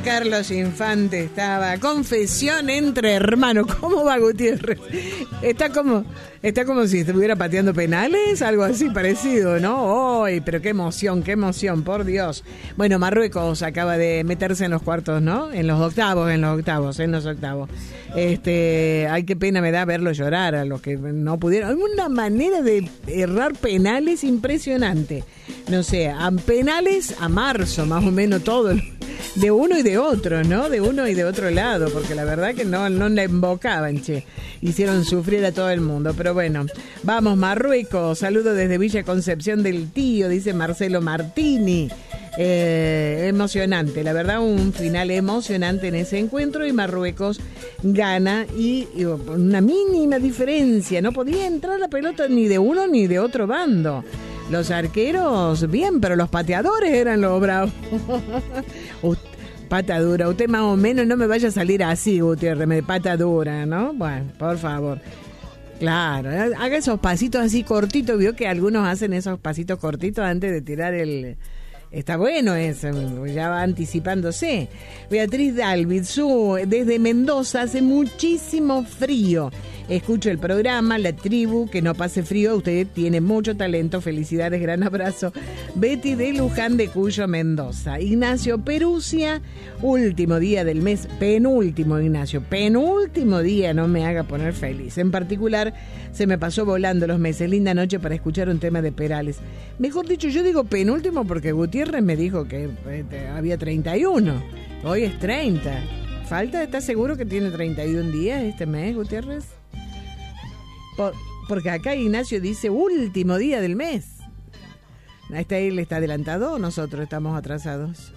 Carlos Infante estaba. Confesión entre hermanos. ¿Cómo va, Gutiérrez? Está como si estuviera pateando penales, algo así parecido, ¿no? ¡Ay, pero qué emoción, por Dios! Bueno, Marruecos acaba de meterse en los cuartos, ¿no? En los octavos. Ay, qué pena me da verlo llorar a los que no pudieron. Hay una manera de errar penales impresionante. No sé, a penales a marzo, más o menos todo, de uno y de otro, ¿no? De uno y de otro lado, porque la verdad que no la embocaban, che. Hicieron sufrir a todo el mundo, pero bueno. Vamos, Marruecos, saludo desde Villa Concepción del Tío, dice Marcelo Martini. Emocionante, la verdad, un final emocionante en ese encuentro, y Marruecos gana y una mínima diferencia, no podía entrar la pelota ni de uno ni de otro bando. Los arqueros, bien, pero los pateadores eran los bravos. Pata dura, usted más o menos no me vaya a salir así, Gutiérrez, de pata dura, ¿no? Bueno, por favor. Claro, haga esos pasitos así cortitos, vio que algunos hacen esos pasitos cortitos antes de tirar el... Está bueno eso, ya va anticipándose. Beatriz Dalvizú, desde Mendoza, hace muchísimo frío. Escucho el programa, La Tribu, que no pase frío, usted tiene mucho talento, felicidades, gran abrazo. Betty de Luján de Cuyo, Mendoza. Ignacio Perusia, último día del mes, penúltimo, Ignacio, penúltimo día, no me haga poner feliz. En particular, se me pasó volando los meses, linda noche para escuchar un tema de Perales. Mejor dicho, yo digo penúltimo porque Gutiérrez me dijo que había 31, hoy es 30. ¿Falta? ¿Estás seguro que tiene 31 días este mes, Gutiérrez? Porque acá Ignacio dice último día del mes. Él está adelantado o nosotros estamos atrasados.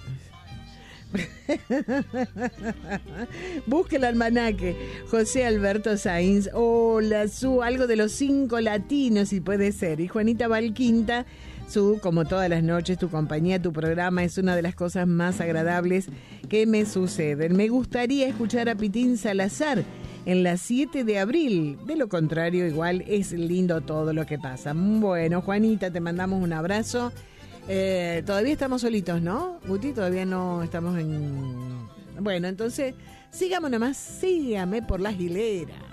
Busque el almanaque. José Alberto Sainz, hola, algo de los 5 latinos, si puede ser. Y Juanita Valquinta, como todas las noches, tu compañía, tu programa es una de las cosas más agradables que me suceden. Me gustaría escuchar a Pitín Salazar en la 7 de abril. De lo contrario, igual es lindo todo lo que pasa. Bueno, Juanita, te mandamos un abrazo. Todavía estamos solitos, ¿no, Guti? Todavía no estamos en... Bueno, entonces, sigamos nomás, sígame por las hileras.